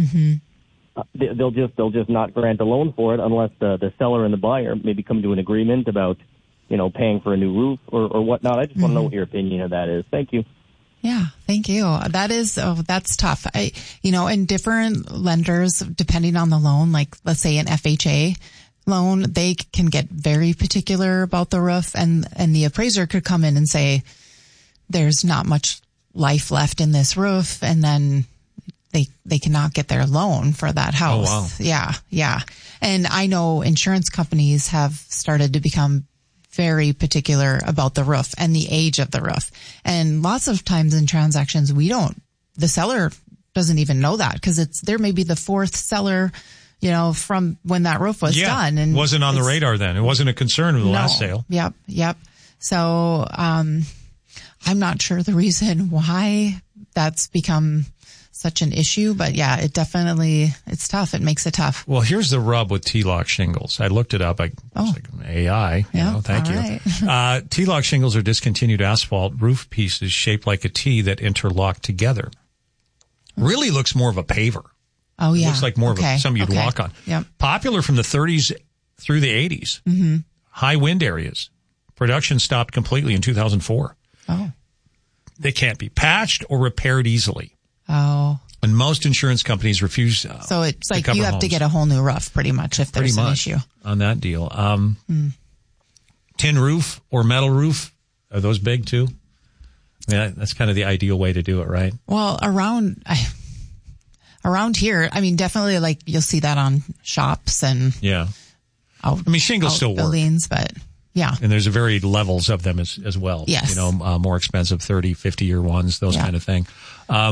Uh, they- they'll just they'll just not grant a loan for it unless the the seller and the buyer maybe come to an agreement about, you know, paying for a new roof or, or whatnot. I just want to know what your opinion of that is. Thank you. Yeah, thank you. That is, oh, that's tough. I, you know, and different lenders, depending on the loan, like let's say an F H A loan, they can get very particular about the roof, and, and the appraiser could come in and say, there's not much life left in this roof. And then they, they cannot get their loan for that house. Oh, wow. Yeah. Yeah. And I know insurance companies have started to become very particular about the roof and the age of the roof. And lots of times in transactions, we don't, the seller doesn't even know that because it's, there may be the fourth seller, you know, from when that roof was yeah. done. And wasn't on the it's- radar then. It wasn't a concern of the no. last sale. Yep. Yep. So, um, I'm not sure the reason why that's become such an issue, but yeah, it definitely, it's tough. It makes it tough. Well, here's the rub with T-lock shingles. I looked it up. I Oh. was like A I. You Yeah, know, thank all you. right. Uh, T-lock shingles are discontinued asphalt roof pieces shaped like a T that interlock together. Really looks more of a paver. Oh, It yeah. looks like more Okay. of a, something you'd Okay. walk on. Yep. Popular from the thirties through the eighties. Mm-hmm. High wind areas. Production stopped completely in two thousand four. Oh. They can't be patched or repaired easily. Oh. And most insurance companies refuse. Uh, So it's to like cover you have to homes. get a whole new roof pretty much if Pretty there's an much issue. on that deal. Um, Mm. Tin roof or metal roof, are those big too? I mean, that's kind of the ideal way to do it, right? Well, around, I, around here, I mean, definitely like you'll see that on shops and Yeah. out, I mean, shingles still work. buildings, but yeah. And there's a varied levels of them as, as well. Yes. You know, uh, more expensive thirty, fifty year ones, those Yeah. kind of thing. Um,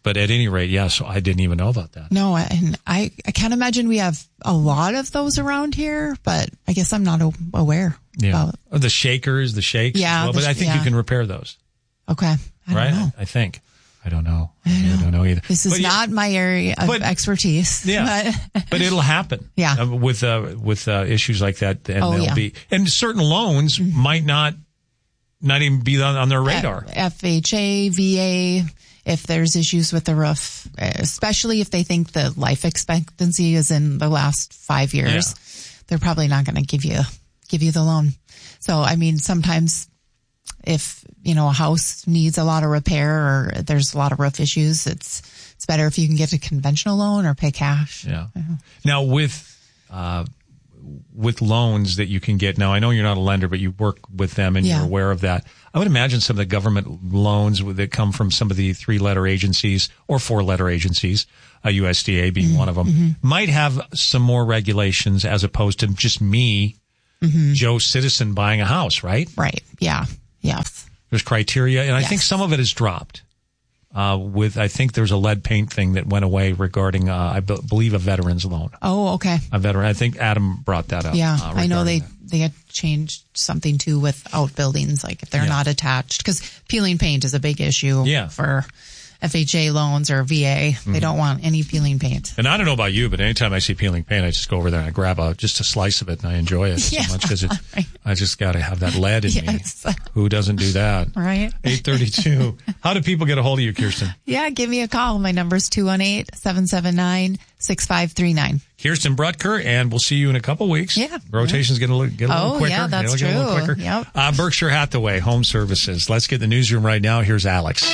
But at any rate, yes, I didn't even know about that. No, and I, I can't imagine we have a lot of those around here, but I guess I'm not aware. Yeah. About. The shakers, the shakes. Yeah. Well, but the, I think yeah. you can repair those. Okay. I don't right? know. I think. I don't know. I, know. I don't know either. This is but not yeah, my area of but, expertise. Yeah. But, but it'll happen. Yeah. Uh, with, uh, with, uh, issues like that. And oh, they'll yeah. be, and certain loans mm-hmm. might not, not even be on, on their radar. F H A, V A, if there's issues with the roof, especially if they think the life expectancy is in the last five years, yeah. they're probably not going to give you, give you the loan. So, I mean, sometimes if, you know, a house needs a lot of repair or there's a lot of roof issues, it's, it's better if you can get a conventional loan or pay cash. Yeah. yeah. Now with, uh, with loans that you can get. Now, I know you're not a lender, but you work with them and yeah. you're aware of that. I would imagine some of the government loans that come from some of the three-letter agencies or four-letter agencies, uh, U S D A being mm-hmm. one of them, mm-hmm. might have some more regulations as opposed to just me, mm-hmm. Joe Citizen, buying a house, right? Right. Yeah. Yes. There's criteria, and I yes. think some of it is dropped. Uh, with, I think there's a lead paint thing that went away regarding, uh, I be- believe a veteran's loan. Oh, okay. A veteran. I think Adam brought that up. Yeah. Uh, I know they, that. they had changed something too with outbuildings, like if they're yeah. not attached, because peeling paint is a big issue yeah. for F H A loans or V A. Mm-hmm. They don't want any peeling paint. And I don't know about you, but anytime I see peeling paint, I just go over there and I grab a, just a slice of it and I enjoy it yeah. so much because right. I just got to have that lead in yes. me. Who doesn't do that? Right. eight thirty-two. How do people get a hold of you, Kirsten? Yeah, give me a call. My number's two one eight, seven seven nine, six five three nine. Kirsten Brutker, and we'll see you in a couple weeks. Yeah. Rotation's going to get a little oh, quicker. yeah, that's It'll true. Get a little quicker. Yep. Uh, Berkshire Hathaway Home Services. Let's get in the newsroom right now. Here's Alex.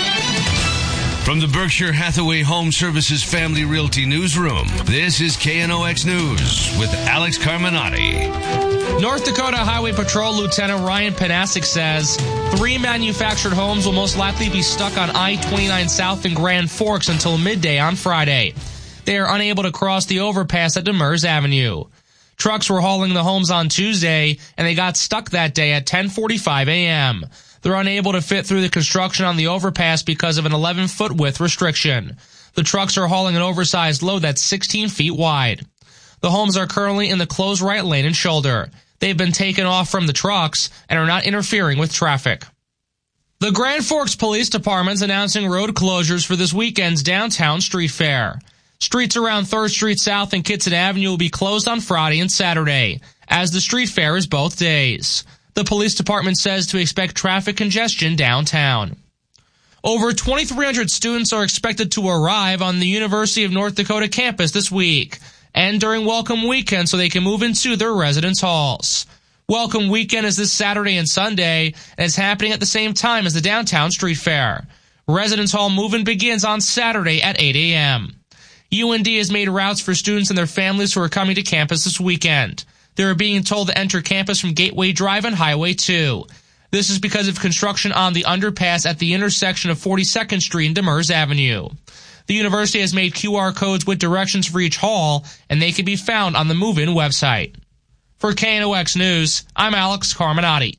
From the Berkshire Hathaway Home Services Family Realty Newsroom, this is K N O X News with Alex Carminati. North Dakota Highway Patrol Lieutenant Ryan Panasic says three manufactured homes will most likely be stuck on I twenty-nine South in Grand Forks until midday on Friday. They are unable to cross the overpass at Demers Avenue. Trucks were hauling the homes on Tuesday, and they got stuck that day at ten forty-five a.m. They're unable to fit through the construction on the overpass because of an eleven-foot width restriction. The trucks are hauling an oversized load that's sixteen feet wide. The homes are currently in the closed right lane and shoulder. They've been taken off from the trucks and are not interfering with traffic. The Grand Forks Police Department's announcing road closures for this weekend's downtown street fair. Streets around third Street South and Kitson Avenue will be closed on Friday and Saturday, as the street fair is both days. The police department says to expect traffic congestion downtown. Over twenty-three hundred students are expected to arrive on the University of North Dakota campus this week and during Welcome Weekend so they can move into their residence halls. Welcome Weekend is this Saturday and Sunday and is happening at the same time as the downtown street fair. Residence hall move-in begins on Saturday at eight a.m. U N D has made routes for students and their families who are coming to campus this weekend. They are being told to enter campus from Gateway Drive and Highway two. This is because of construction on the underpass at the intersection of forty-second Street and Demers Avenue. The university has made Q R codes with directions for each hall, and they can be found on the Move-In website. For K N O X News, I'm Alex Carminati.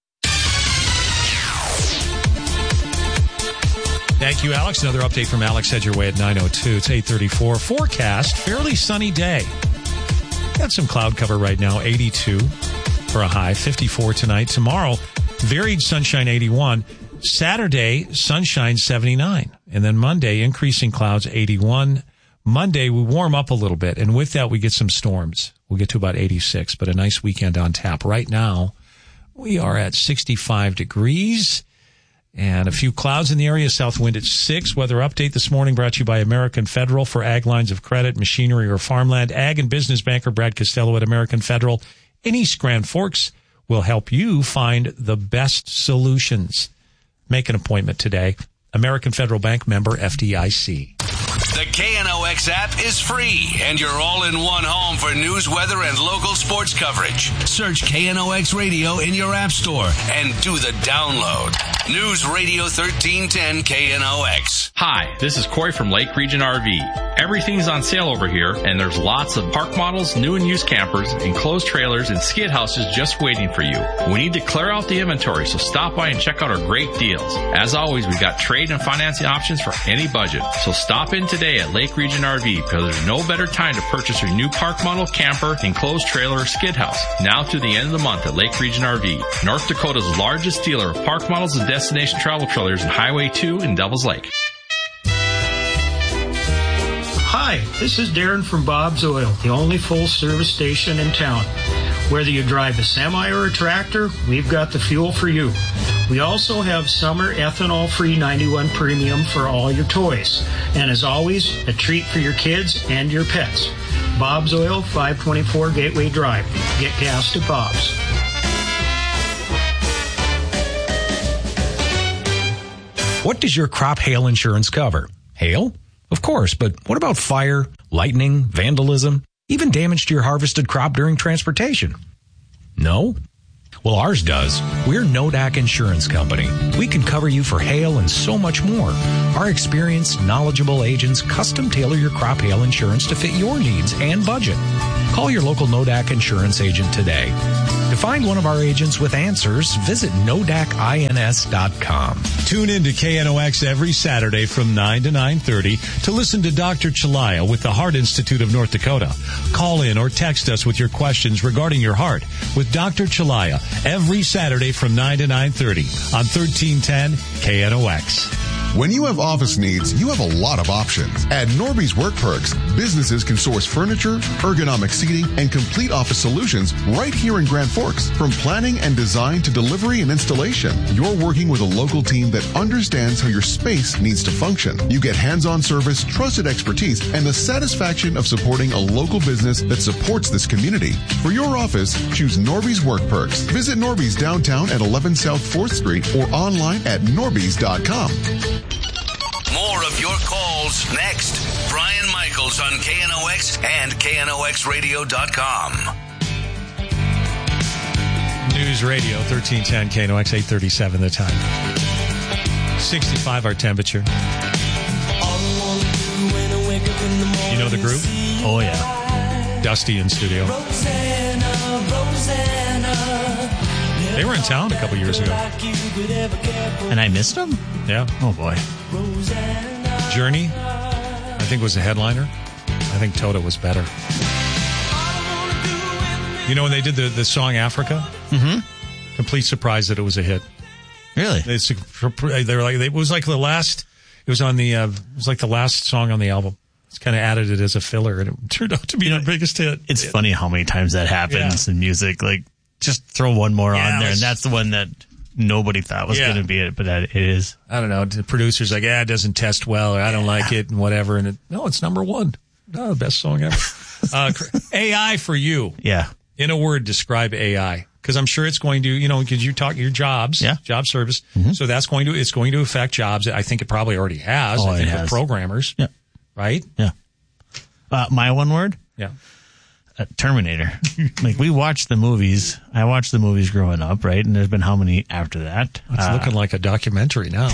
Thank you, Alex. Another update from Alex heads your way at nine oh two. It's eight thirty-four. Forecast, fairly sunny day. Got some cloud cover right now, eighty-two for a high, fifty-four tonight. Tomorrow, varied sunshine, eighty-one. Saturday, sunshine, seventy-nine. And then Monday, increasing clouds, eighty-one. Monday, we warm up a little bit. And with that, we get some storms. We'll get to about eighty-six, but a nice weekend on tap. Right now, we are at sixty-five degrees. And a few clouds in the area. South wind at six. Weather update this morning brought to you by American Federal for ag lines of credit, machinery, or farmland. Ag and business banker Brad Costello at American Federal in East Grand Forks will help you find the best solutions. Make an appointment today. American Federal Bank, member F D I C. The K N O X app is free, and you're all in one home for news, weather, and local sports coverage. Search K N O X Radio in your app store and do the download. News Radio thirteen ten K N O X. Hi, this is Corey from Lake Region R V. Everything's on sale over here, and there's lots of park models, new and used campers, enclosed trailers, and skid houses just waiting for you. We need to clear out the inventory, so stop by and check out our great deals. As always, we've got trade and financing options for any budget. So stop in today at Lake Region R V, because there's no better time to purchase your new park model, camper, enclosed trailer, or skid house. Now to the end of the month at Lake Region R V, North Dakota's largest dealer of park models and destination travel trailers in Highway two in Devils Lake. Hi, this is Darren from Bob's Oil, the only full-service station in town. Whether you drive a semi or a tractor, we've got the fuel for you. We also have summer ethanol-free ninety-one Premium for all your toys. And as always, a treat for your kids and your pets. Bob's Oil, five twenty-four Gateway Drive. Get gas to Bob's. What does your crop hail insurance cover? Hail? Of course, but what about fire, lightning, vandalism, even damage to your harvested crop during transportation? No? Well, ours does. We're Nodak Insurance Company. We can cover you for hail and so much more. Our experienced, knowledgeable agents custom tailor your crop hail insurance to fit your needs and budget. Call your local Nodak Insurance agent today. To find one of our agents with answers, visit nodak ins dot com. Tune in to K N O X every Saturday from nine to nine thirty to listen to Doctor Chalaya with the Heart Institute of North Dakota. Call in or text us with your questions regarding your heart with Doctor Chalaya every Saturday from nine to nine thirty on thirteen ten K N O X. When you have office needs, you have a lot of options. At Norby's Work Perks, businesses can source furniture, ergonomic seating, and complete office solutions right here in Grand Forks. From planning and design to delivery and installation, you're working with a local team that understands how your space needs to function. You get hands-on service, trusted expertise, and the satisfaction of supporting a local business that supports this community. For your office, choose Norby's Work Perks. Visit Norby's downtown at eleven South fourth Street or online at norbys dot com. More of your calls next. Brian Michaels on K N O X and K N O X radio dot com. News Radio thirteen ten K N O X, eight thirty-seven the time. sixty-five our temperature. You know the group? Oh, yeah. Dusty in studio. They were in town a couple years ago. And I missed them? Yeah. Oh, boy. Journey, I think, was the headliner. I think Toto was better. You know, when they did the, the song Africa? Mm-hmm. Complete surprise that it was a hit. Really? It's, they were like, it was like the last, it was on the, uh, it was like the last song on the album. It's kind of added it as a filler, and it turned out to be you know, the biggest hit. It's yeah. funny how many times that happens yeah. in music. Like, just throw one more yeah, on there, and that's the one that nobody thought was yeah. going to be it, but that it is. I don't know. The producer's like, yeah, it doesn't test well, or I don't yeah. like it, and whatever. And it, no, it's number one. No, the best song ever. uh, A I for you. Yeah. In a word, describe A I. Because I'm sure it's going to, you know, because you talk your jobs, yeah. job service. Mm-hmm. So that's going to, it's going to affect jobs. I think it probably already has. Oh, I think it has. for programmers. Yeah. Right? Yeah. Uh, my one word? Yeah. Uh, Terminator. Like, we watched the movies. I watched the movies growing up, right? And there's been how many after that? It's uh, looking like a documentary now.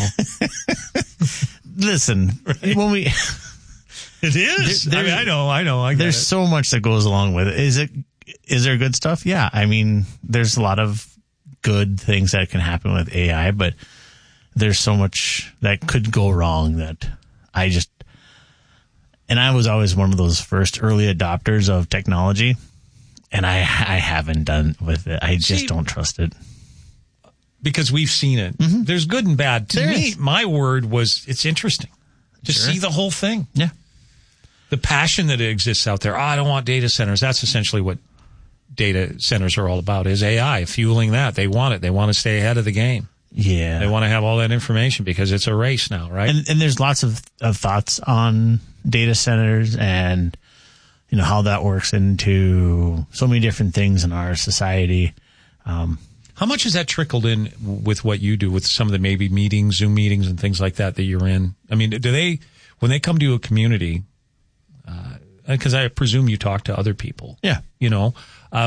Listen, right? when we. It is. There, I, mean, I know, I know. I there's it. so much that goes along with it. Is it? Is there good stuff? Yeah. I mean, there's a lot of good things that can happen with A I, but there's so much that could go wrong that I just. And I was always one of those first early adopters of technology, and I I haven't done with it. I just See, don't trust it. Because we've seen it. Mm-hmm. There's good and bad. To there me, is. my word was it's interesting to sure. see the whole thing. Yeah. The passion that exists out there. Oh, I don't want data centers. That's essentially what data centers are all about, is A I, fueling that. They want it. They want to stay ahead of the game. Yeah. They want to have all that information because it's a race now, right? And, and there's lots of, of thoughts on data centers and, you know, how that works into so many different things in our society. Um, how much has that trickled in with what you do with some of the maybe meetings, Zoom meetings and things like that that you're in? I mean, do they, when they come to a community, because uh, I presume you talk to other people. Yeah. You know, um,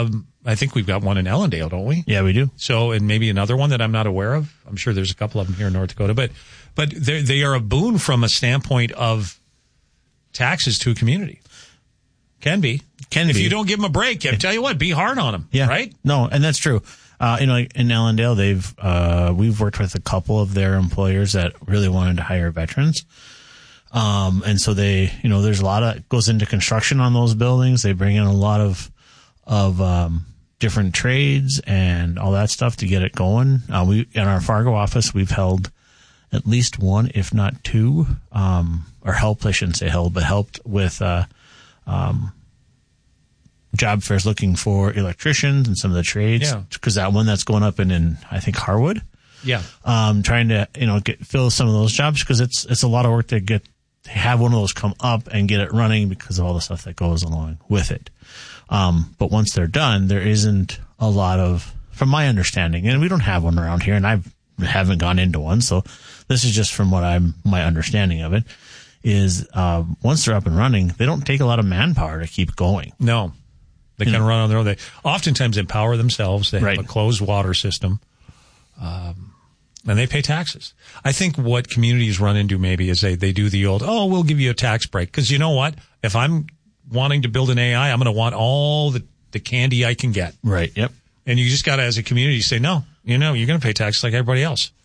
I think we've got one in Ellendale, don't we? Yeah, we do. So, and maybe another one that I'm not aware of. I'm sure there's a couple of them here in North Dakota, but but they they are a boon from a standpoint of taxes to a community. Can be. Can if be. you don't give them a break, I tell you what, be hard on them. Yeah. Right? No, and that's true. Uh, you know, in Ellendale, they've uh, we've worked with a couple of their employers that really wanted to hire veterans. Um, and so they, you know, there's a lot of goes into construction on those buildings. They bring in a lot of of um, different trades and all that stuff to get it going. Uh, we in our Fargo office, we've held at least one, if not two, um, or helped. I shouldn't say held, but helped with uh, um, job fairs looking for electricians and some of the trades. Yeah. Because that one that's going up in, in I think Harwood. Yeah. Um, trying to you know get fill some of those jobs because it's it's a lot of work to get to have one of those come up and get it running because of all the stuff that goes along with it. Um, but once they're done, there isn't a lot of, from my understanding, and we don't have one around here, and I haven't gone into one, so this is just from what I'm my understanding of it. Is uh, once they're up and running, they don't take a lot of manpower to keep going. No, they kind of run on their own. They oftentimes empower themselves. They Right. have a closed water system. Um, and they pay taxes. I think what communities run into maybe is they, they do the old, oh, we'll give you a tax break. Because you know what? If I'm wanting to build an A I, I'm going to want all the, the candy I can get. Right, yep. And you just got to, as a community, say, no, you know, you're going to pay taxes like everybody else.